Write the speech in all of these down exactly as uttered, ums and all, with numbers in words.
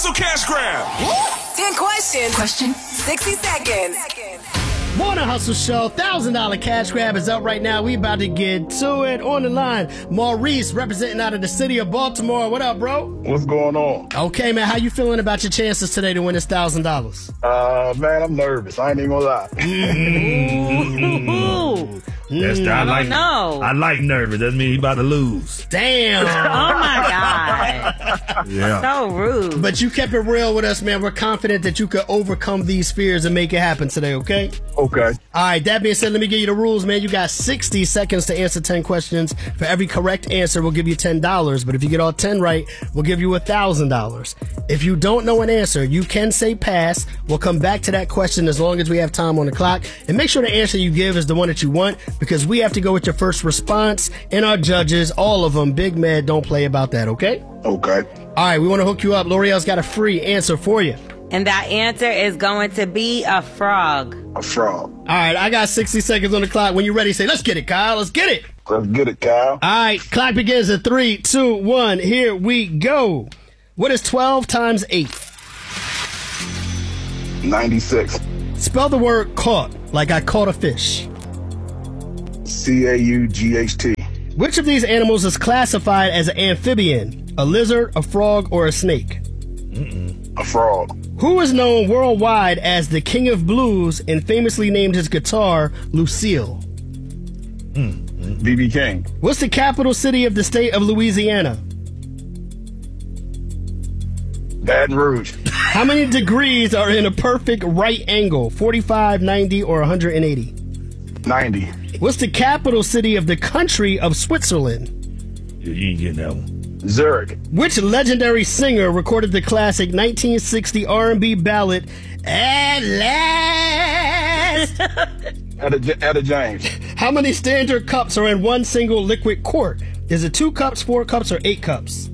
Hustle Cash Grab. ten questions. Question. sixty seconds. Morning Hustle Show, one thousand dollars cash grab is up right now. We about to get to it. On the line, Maurice, representing out of the city of Baltimore. What up, bro? What's going on? Okay, man. How you feeling about your chances today to win this one thousand dollars? Uh, man, I'm nervous. I ain't even gonna lie. Ooh. That's the, I, I like. don't know. I like nervous. That means he about to lose. Damn. Oh my God. Yeah. So rude. But you kept it real with us, man. We're confident that you could overcome these fears and make it happen today, okay? Okay. All right, that being said, let me give you the rules, man. You got sixty seconds to answer ten questions. For every correct answer, we'll give you ten dollars. But if you get all ten right, we'll give you one thousand dollars. If you don't know an answer, you can say pass. We'll come back to that question as long as we have time on the clock. And make sure the answer you give is the one that you want, because we have to go with your first response. And our judges, all of them, big mad, don't play about that, okay? Okay. All right, we want to hook you up. L'Oreal's got a free answer for you. And that answer is going to be a frog. A frog. All right, I got sixty seconds on the clock. When you're ready, say, let's get it, Kyle. Let's get it. Let's get it, Kyle. All right, clock begins at three, two, one. Here we go. What is twelve times eight? ninety-six. Spell the word caught, like I caught a fish. C A U G H T. Which of these animals is classified as an amphibian? A lizard, a frog, or a snake? Mm-mm. A frog. Who is known worldwide as the King of Blues and famously named his guitar Lucille? Mm. B B King. What's the capital city of the state of Louisiana? Baton Rouge. How many degrees are in a perfect right angle? forty-five, ninety, or one hundred eighty? ninety. What's the capital city of the country of Switzerland? Yeah, you ain't getting that one. Zurich. Which legendary singer recorded the classic nineteen sixty R and B ballad At Last? Etta, Etta James. How many standard cups are in one single liquid quart? Is it two cups, four cups, or eight cups?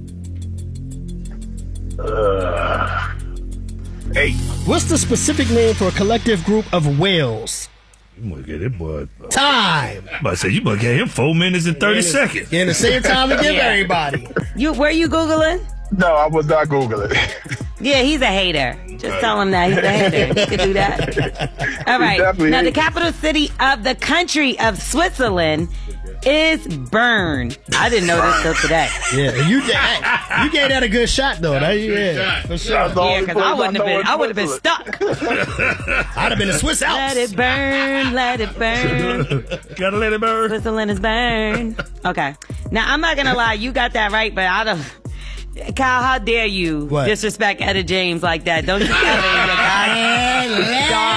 Uh, eight. What's the specific name for a collective group of whales? You must get it, boy. Time. I'm about to say, you must get him four minutes and thirty seconds. Yeah, the same time we give Yeah. everybody. You were you Googling? No, I was not Googling. Yeah, he's a hater. Just tell him that he's a hater. You can do that. All right. definitely Now, the is. capital city of the country of Switzerland is Bern. I didn't know this till today. Yeah, you, hey, you gave that a good shot, though. That, yeah, for sure. That's the Yeah, only because place I wouldn't have know been. in I would have been Switzerland. stuck. I'd have been a Swiss Alps. Let it burn. Let it burn. Gotta let it burn. Switzerland is burn. Okay. Now, I'm not going to lie. You got that right, but I don't. Kyle, how dare you What? disrespect Etta James like that? Don't you ever in your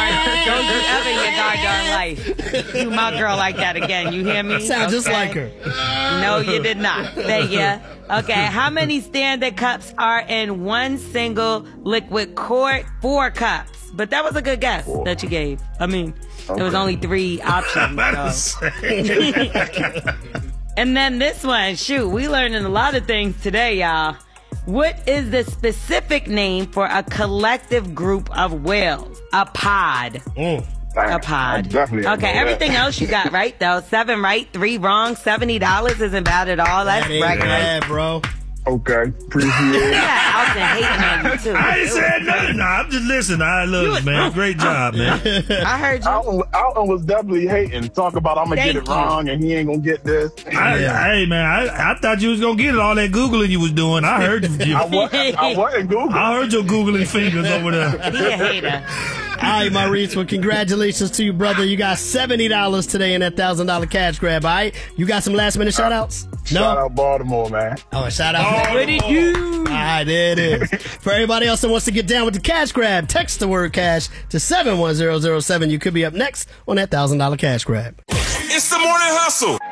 god, don't you ever in your goddamn life do my girl like that again. You hear me? Sound just Okay. like her. No, you did not. Thank you. Okay, how many standard cups are in one single liquid quart? Four cups. But that was a good guess that you gave. I mean, there was only three options. So. And then this one, shoot, we learning a lot of things today, y'all. What is the specific name for a collective group of whales? A pod. Mm. A pod. Definitely. Okay, everything else you got right, though. Seven right, three wrong, seventy dollars isn't bad at all. That's That ain't regular. bad, bro. Okay. Appreciate it. Yeah, Alton hating on you, too. I ain't saying nothing. Nah, I'm just listening. I love it, man. Great job, man. I heard you. Alton, Alton was definitely hating. Talk about I'm gonna Thank get it you. wrong and he ain't gonna get this. I, Hey, man, I, I thought you was going to get it, all that Googling you was doing. I heard you. I, wa- I wasn't Googling. I heard your Googling fingers over there. He a hater. All right, Maurice, well, congratulations to you, brother. You got seventy dollars today in that one thousand dollars cash grab, all right? You got some last-minute shout-outs? No? Shout out Baltimore, man. Oh, a shout-out. What did you? All right, there it is. For everybody else that wants to get down with the cash grab, text the word cash to seven one zero zero seven. You could be up next on that one thousand dollars cash grab. It's the Morning Hustle.